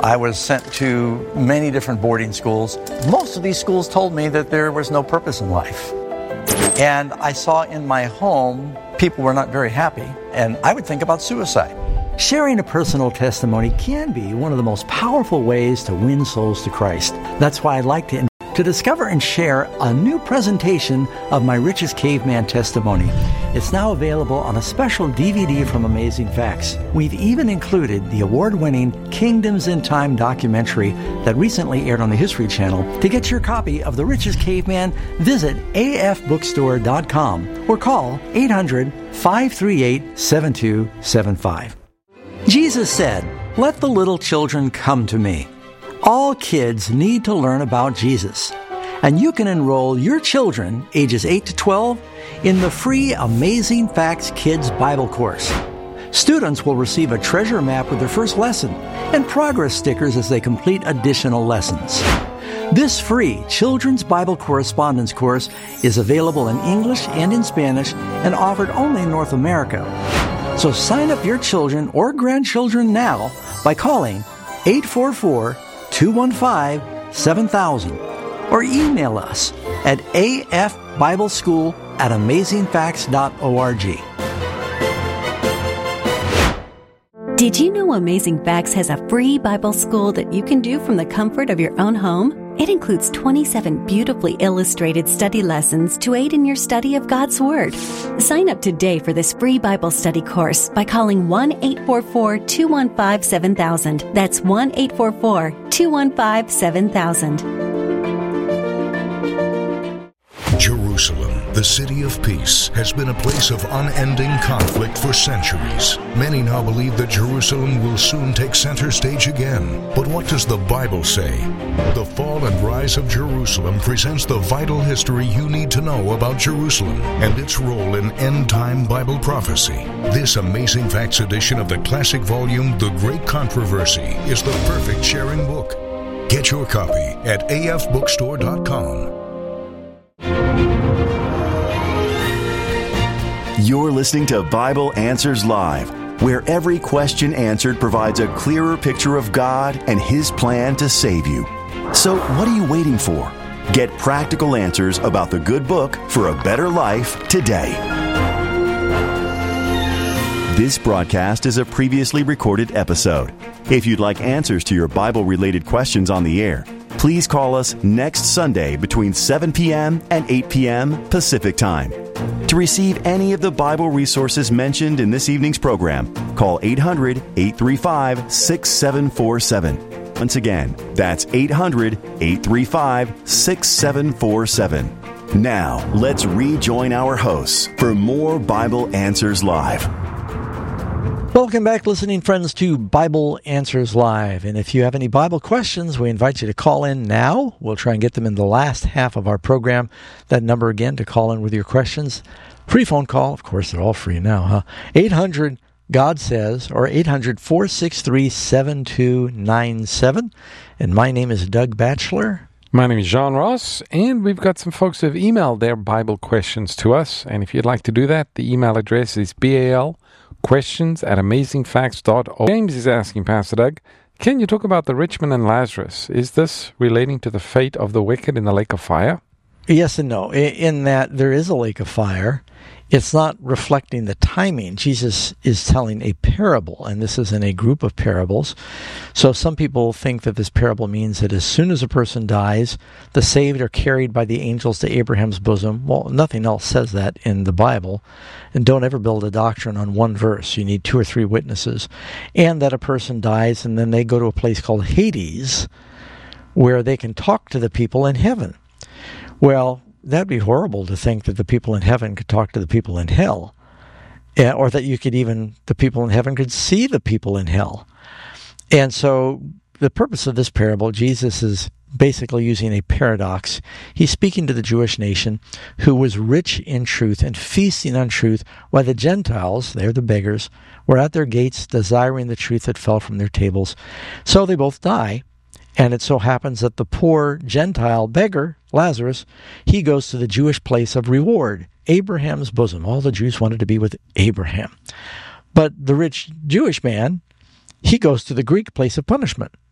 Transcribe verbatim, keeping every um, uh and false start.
I was sent to many different boarding schools. Most of these schools told me that there was no purpose in life. And I saw in my home, people were not very happy, and I would think about suicide. Sharing a personal testimony can be one of the most powerful ways to win souls to Christ. That's why I'd like to to discover and share a new presentation of my Richest Caveman testimony. It's now available on a special D V D from Amazing Facts. We've even included the award-winning Kingdoms in Time documentary that recently aired on the History Channel. To get your copy of The Richest Caveman, visit A F bookstore dot com or call eight hundred, five three eight, seven two seven five. Jesus said, "Let the little children come to me." All kids need to learn about Jesus, and you can enroll your children, ages eight to twelve, in the free Amazing Facts Kids Bible course. Students will receive a treasure map with their first lesson and progress stickers as they complete additional lessons. This free Children's Bible Correspondence course is available in English and in Spanish and offered only in North America. So sign up your children or grandchildren now by calling eight four four, two one five, seven thousand or email us at afbibleschool at amazing facts dot org. Did you know Amazing Facts has a free Bible school that you can do from the comfort of your own home? It includes twenty-seven beautifully illustrated study lessons to aid in your study of God's Word. Sign up today for this free Bible study course by calling one eight four four, two one five, seven thousand. That's one eight four four, two one five, seven thousand. Jerusalem, the city of peace, has been a place of unending conflict for centuries. Many now believe that Jerusalem will soon take center stage again. But what does the Bible say? The Fall and Rise of Jerusalem presents the vital history you need to know about Jerusalem and its role in end-time Bible prophecy. This Amazing Facts edition of the classic volume, The Great Controversy, is the perfect sharing book. Get your copy at A F bookstore dot com. You're listening to Bible Answers Live, where every question answered provides a clearer picture of God and His plan to save you. So what are you waiting for? Get practical answers about the good book for a better life today. This broadcast is a previously recorded episode. If you'd like answers to your Bible-related questions on the air, please call us next Sunday between seven p.m. and eight p.m. Pacific Time. To receive any of the Bible resources mentioned in this evening's program, call eight hundred, eight three five, six seven four seven. Once again, that's eight hundred, eight three five, six seven four seven. Now, let's rejoin our hosts for more Bible Answers Live. Welcome back, listening friends, to Bible Answers Live. And if you have any Bible questions, we invite you to call in now. We'll try and get them in the last half of our program. That number again to call in with your questions. Free phone call. Of course, they're all free now, huh? eight hundred, God Says, or eight hundred, four six three, seven two nine seven. And my name is Doug Batchelor. My name is John Ross, and we've got some folks who have emailed their Bible questions to us. And if you'd like to do that, the email address is bal questions at amazing facts dot org. James is asking, Pastor Doug, can you talk about the rich man and Lazarus? Is this relating to the fate of the wicked in the lake of fire? Yes and no. In that there is a lake of fire, it's not reflecting the timing. Jesus is telling a parable, and this is in a group of parables. So some people think that this parable means that as soon as a person dies, the saved are carried by the angels to Abraham's bosom. Well, nothing else says that in the Bible. And don't ever build a doctrine on one verse. You need two or three witnesses. And that a person dies, and then they go to a place called Hades, where they can talk to the people in heaven. Well, that'd be horrible to think that the people in heaven could talk to the people in hell, yeah, or that you could even, the people in heaven could see the people in hell. And so the purpose of this parable, Jesus is basically using a paradox. He's speaking to the Jewish nation who was rich in truth and feasting on truth, while the Gentiles, they're the beggars, were at their gates desiring the truth that fell from their tables. So they both die. And it so happens that the poor Gentile beggar, Lazarus, he goes to the Jewish place of reward, Abraham's bosom. All the Jews wanted to be with Abraham. But the rich Jewish man, he goes to the Greek place of punishment.